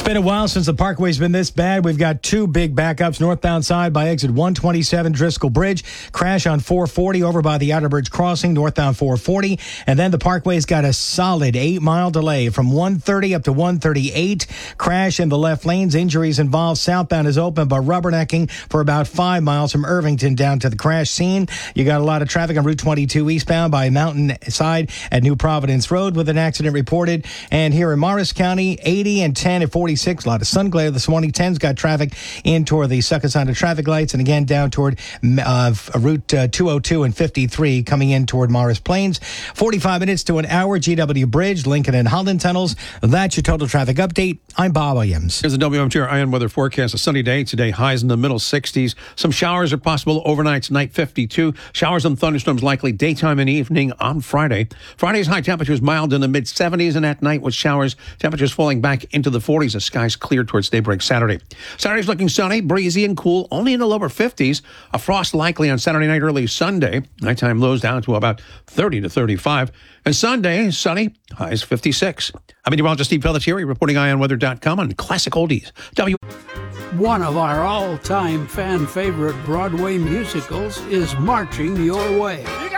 been a while since the Parkway's been this bad. We've got two big backups northbound side by exit 127 Driscoll Bridge. Crash on 440 over by the Outer Bridge Crossing, northbound 440. And then the Parkway's got a solid 8-mile delay from 130 up to 138. Crash in the left lanes. Injuries involved. Southbound is open, but rubbernecking for about 5 miles from Irvington down to the crash scene. You got a lot of traffic on Route 22 eastbound by Mountain Side at New Providence Road with an accident reported. And here in Morris County, 80 and 10 at 46. A lot of sun glare this morning. 10's got traffic in toward the Succotash traffic lights, and again down toward Route 202 and 53 coming in toward Morris Plains. 45 minutes to an hour. GW Bridge, Lincoln and Holland tunnels. That's your total traffic update. I'm Bob Williams. Here's the WMTR Ion weather forecast. A sunny day today. Highs in the middle 60s. Some showers are possible overnight tonight. 52. Showers and thunderstorms likely daytime and evening on Friday. Friday's high temperatures mild in the mid 70s, and at night with showers, temperatures falling back into the 40s as skies clear towards daybreak Saturday. Saturday's looking sunny, breezy, and cool, only in the lower 50s. A frost likely on Saturday night, early Sunday. Nighttime lows down to about 30 to 35. And Sunday, sunny, highs 56. I'm meteorologist Steve Pelletieri reporting IONweather.com on Classic Oldies. One of our all-time fan favorite Broadway musicals is marching your way.